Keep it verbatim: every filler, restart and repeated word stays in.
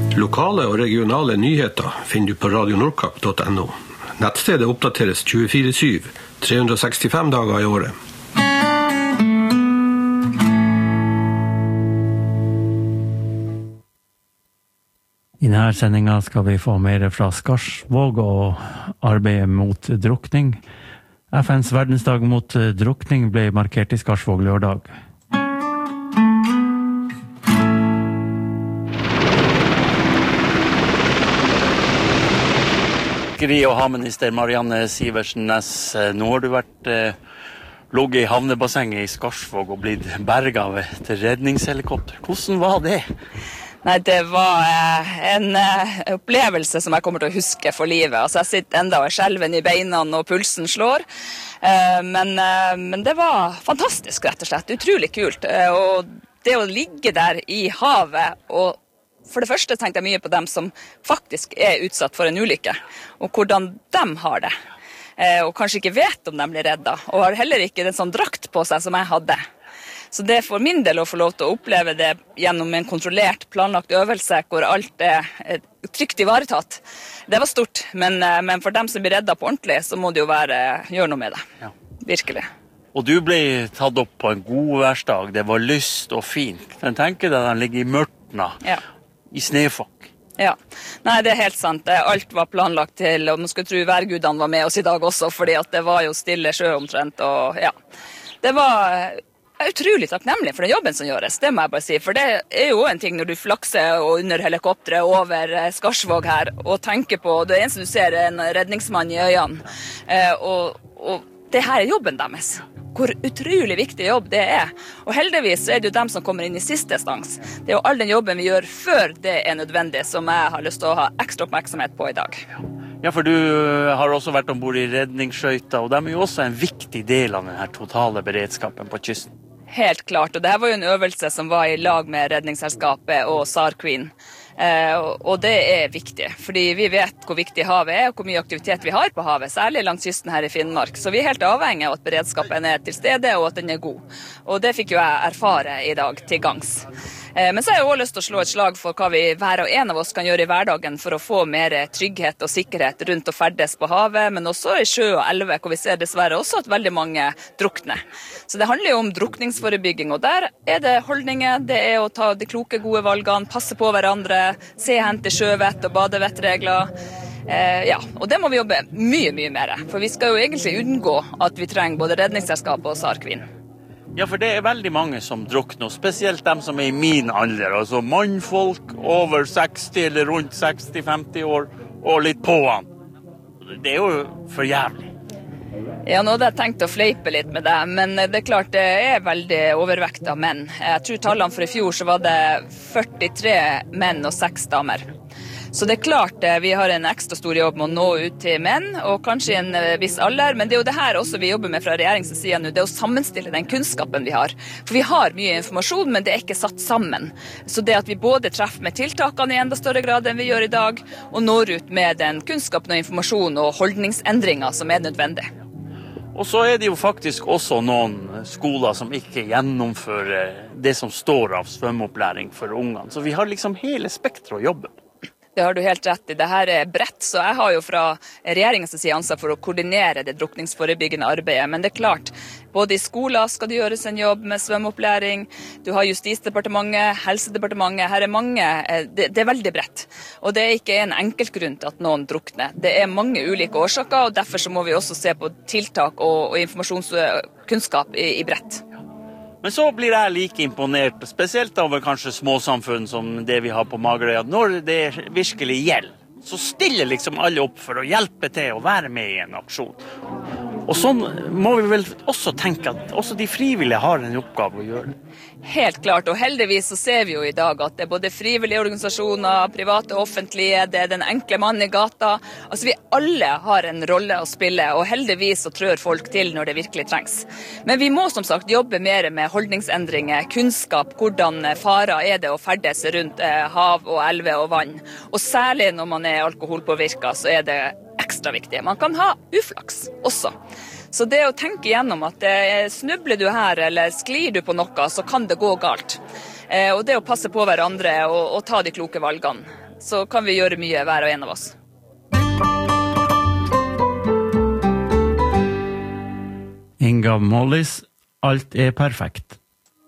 Lokale og regionale nyheter finner du på radio nordkapp punktum no. Nettstedet oppdateres tjuefire syv, tre hundre sekstifem dager i året. I denne sendingen skal vi få mer fra Skarsvåg og arbeidet mot drukning. F N's verdensdag mot drukning ble markert i Skarsvåg lørdag. Fiskeri- og havminister Marianne Sivertsen Næss, nå har du vært eh, logget i havnebassenget i Skarsvåg og blitt berget av et redningshelikopter. Hvordan var det? Nei, det var eh, en eh, opplevelse som jeg kommer til å huske for livet. Altså, jeg sitter enda og skjelven i beina og pulsen slår. Eh, men, eh, men det var fantastisk, rett og slett. Utrolig kult. Eh, og det å ligge der i havet og for det første tenkte jeg mye på dem som faktisk er utsatt for en ulykke, og hvordan de har det. Eh, og kanskje ikke vet om de blir reddet, og har heller ikke en sånn drakt på seg som jeg hadde. Så det er for min del å få lov til å oppleve det gjennom en kontrollert, planlagt øvelse, hvor alt er trygt ivaretatt. Det var stort, men, men for dem som blir reddet på ordentlig, så må det jo være, gjøre noe med det. Ja. Virkelig. Og du ble tatt opp på en god værsdag, det var lyst og fint. Men tenker deg, den ligger i mørtna. Ja. I snefokk. Ja, nei, det er helt sant. Alt var planlagt til, og man skulle tro værgudene var med oss i dag også, fordi at det var jo stille sjø omtrent, og ja. Det var utrolig takknemlig for den jobben som gjøres, det må jeg bare si, for det er jo en ting når du flakser og under helikopteret over Skarsvåg her, og tenker på, det eneste du ser er en redningsmann i øynene, og, og det her er jobben deres. Hvor utrolig viktig jobb det er. Og heldigvis er det jo dem som kommer inn i siste stans. Det er jo all den jobben vi gjør før det er nødvendig, som jeg har lyst til å ha ekstra oppmerksomhet på i dag. Ja, for du har også vært ombord i redningsskøyter, og de er jo også en viktig del av denne totale beredskapen på kysten. Helt klart, og det her var jo en øvelse som var i lag med Redningsselskapet og SAR Queen. Eh, og det er viktig, fordi vi vet hvor viktig havet er og hvor mye aktivitet vi har på havet, særlig langs kysten her i Finnmark. Så vi er helt avhengig av at beredskapen er til stede og at den er god. Og det fikk jo jeg erfare i dag til gangs. Eh, men så har jeg også lyst til å slå et slag for hva vi hver og en av oss kan gjøre i hverdagen for å få mer trygghet og sikkerhet rundt å ferdes på havet, men også i sjø og elve, hvor vi ser dessverre også at veldig mange drukner. Så det handler jo om drukningsforebygging, og der er det holdninger, det er å ta de kloke, gode valgene, passe på hverandre, se hen til sjøvett og badevettregler. Eh, ja, og det må vi jobbe mye, mye mer, for vi skal jo egentlig unngå at vi trenger både Redningsselskapet og SAR Queen. Ja, for det er veldig mange som drukner, spesielt dem som er i min alder, altså mannfolk over seksti eller rundt seksti til femti år, og litt på han. Det er jo for jævlig. Ja, nå hadde jeg tenkt å fleipe litt med det, men det er klart det er veldig overvekt av menn. Jeg tror tallene for i fjor så var det førtitre menn og seks damer. Så det er klart vi har en ekstra stor jobb med å nå ut til menn, og kanskje i en viss alder, men det er jo det her også vi jobber med fra regjeringens side nå, det er å sammenstille den kunnskapen vi har. For vi har mye informasjon, men det er ikke satt sammen. Så det at vi både treffer med tiltakene i enda større grad enn vi gjør i dag, og når ut med den kunnskapen og informasjon og holdningsendringer som er nødvendig. Og så er det jo faktisk også noen skoler som ikke gjennomfører det som står av svømmeopplæring for ungene. Så vi har liksom hele spektret å jobbe på. Det har du helt rett i. Dette er bredt, så jeg har jo fra regjeringens side ansvar for å koordinere det drukningsforebyggende arbeidet. Men det er klart, både i skoler skal det gjøres en jobb med svømmeopplæring. Du har Justisdepartementet, Helsedepartementet. Her er mange, det, det er veldig bredt. Og det er ikke en enkelt grunn til at noen drukner. Det er mange ulike årsaker, og derfor så må vi også se på tiltak og, og informasjonskunnskap i, i bredt. Men så blir jeg like imponert, spesielt over kanskje småsamfunn som det vi har på Magerøya. Når det virkelig gjelder, så stiller liksom alle opp for å hjelpe til å være med i en aksjon. Og sånn må vi vel også tenke at også de frivillige har en oppgave å gjøre. Helt klart, og heldigvis så ser vi jo i dag at det er både frivillige organisasjoner, private og offentlige, det er den enkle mannen i gata. Altså vi alle har en rolle å spille, og heldigvis så trør folk til når det virkelig trengs. Men vi må som sagt jobbe mer med holdningsendringer, kunnskap, hvordan farer er det å ferdes rundt hav og elve og vann. Og særlig når man er alkoholpåvirket, så er det ekstra viktig. Man kan ha uflaks også. Så det å tenke igjennom at eh, snubler du her eller sklir du på noe, så kan det gå galt. Eh, og det å passe på hverandre og, og ta de kloke valgene. så kan vi gjøre mye hver og en av oss. Inga Mollis, alt er perfekt.